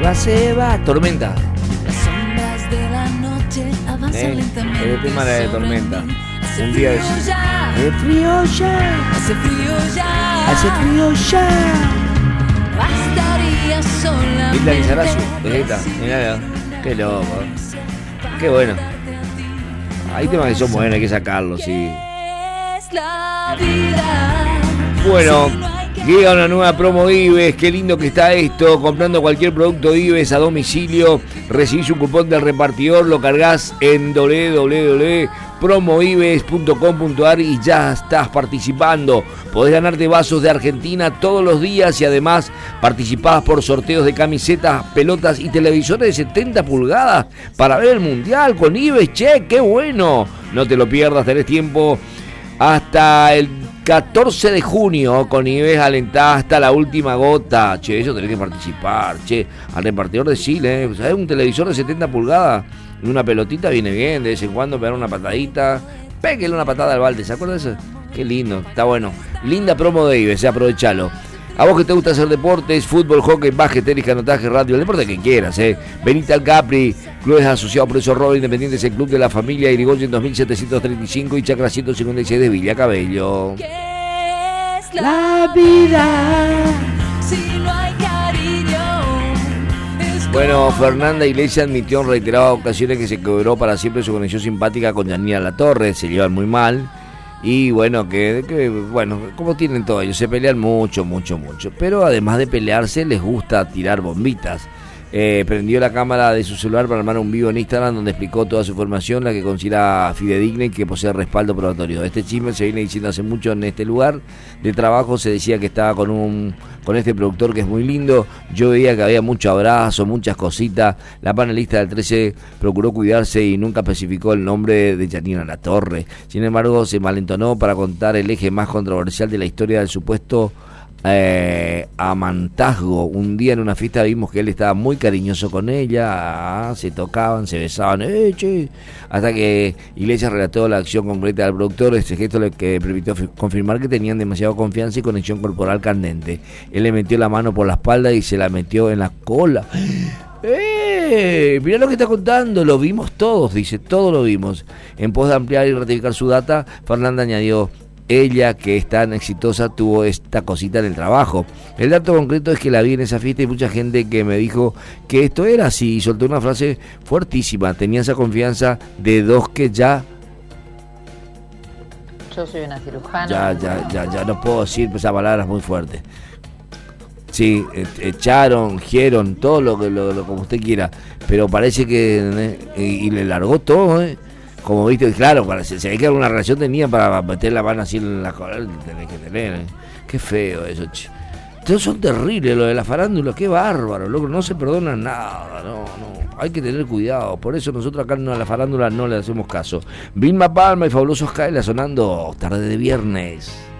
se va. Tormenta. Las sombras de la noche avanzan lentamente. El tema de Tormenta. Un día de Hace frío ya. Hace frío ya. Hace frío ya. Bastaría solamente. Linda Lizarazu, Vegeta. Mirá, qué loco. Qué bueno. Hay temas que son buenos, hay que sacarlos, sí. Bueno, llega una nueva promo Ives, qué lindo que está esto. Comprando cualquier producto Ives a domicilio, recibís un cupón del repartidor, lo cargas en www.promoives.com.ar y ya estás participando. Podés ganarte vasos de Argentina todos los días y además participás por sorteos de camisetas, pelotas y televisores de 70 pulgadas para ver el Mundial con Ives. Che, qué bueno. No te lo pierdas, tenés tiempo hasta el 14 de junio con Ives, alentá hasta la última gota. Che, eso tenés que participar. Che, al repartidor decile, ¿sabes? Un televisor de 70 pulgadas y una pelotita viene bien, de vez en cuando pegar una patadita. Péguele una patada al balde, ¿se acuerdan de eso? Qué lindo, está bueno. Linda promo de Ives, aprovechalo. A vos que te gusta hacer deportes, fútbol, hockey, básquet, tenis, canotaje, radio, el deporte que quieras, venite al Capri, clubes asociados por eso Robo Independiente es el club de la familia Irigoyen 2735 y Chacra 156 de Villa Cabello. ¿Qué es la vida si no hay cariño? Bueno, Fernanda Iglesias admitió en reiteradas ocasiones que se quebró para siempre su conexión simpática con Yanina Latorre, se llevan muy mal. Y bueno, bueno, como tienen todos ellos, se pelean mucho. Pero además de pelearse, les gusta tirar bombitas. Prendió la cámara de su celular para armar un vivo en Instagram donde explicó toda su información, la que considera fidedigna y que posee respaldo probatorio. Este chisme se viene diciendo hace mucho en este lugar de trabajo. Se decía que estaba con este productor que es muy lindo. Yo veía que había mucho abrazo, muchas cositas. La panelista del 13 procuró cuidarse y nunca especificó el nombre de Yanina Latorre. Sin embargo, se malentonó para contar el eje más controversial de la historia del supuesto amantazgo. Un día en una fiesta vimos que él estaba muy cariñoso con ella, se tocaban, se besaban, che. Hasta que Iglesias relató la acción concreta del productor. Este gesto le que permitió confirmar que tenían demasiada confianza y conexión corporal candente. Él le metió la mano por la espalda y se la metió en la cola. Mirá lo que está contando, lo vimos todos, dice, todo lo vimos. En pos de ampliar y ratificar su data, Fernanda añadió: ella, que es tan exitosa, tuvo esta cosita en el trabajo. El dato concreto es que la vi en esa fiesta y mucha gente que me dijo que esto era así, y soltó una frase fuertísima. Tenía esa confianza de dos que ya... Yo soy una cirujana. Ya no puedo decir esas palabras muy fuertes. Sí, echaron, gieron, todo lo como usted quiera, pero parece que... y le largó todo, Como viste, claro, se ve que alguna relación tenía para meter la mano así en la cola, tenés que tener, Qué feo eso, che. Todos son terribles lo de la farándula, qué bárbaro, loco, no se perdona nada, no, hay que tener cuidado, por eso nosotros acá a la farándula no le hacemos caso. Vilma Palma y Fabulosos Kaila sonando tarde de viernes.